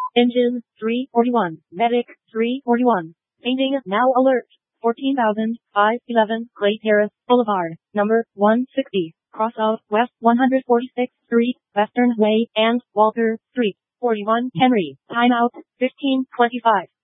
Engine 341. Medic 341. Painting now alert. 14,511 Clay Terrace Boulevard, number 160, cross of West 146th Street, Western Way, and Walter Street, 41 Henry. Timeout 15:25.